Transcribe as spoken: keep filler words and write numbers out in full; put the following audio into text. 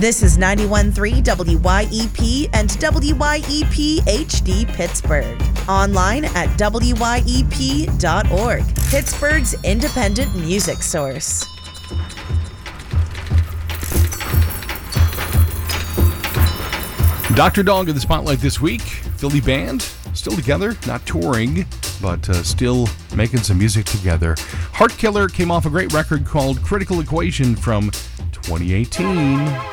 This is ninety-one point three W Y E P and W Y E P H D Pittsburgh. Online at W Y E P dot org. Pittsburgh's independent music source. Doctor Dog in the spotlight this week. Philly band, still together, not touring, but uh, still making some music together. Heartkiller came off a great record called Critical Equation from twenty eighteen.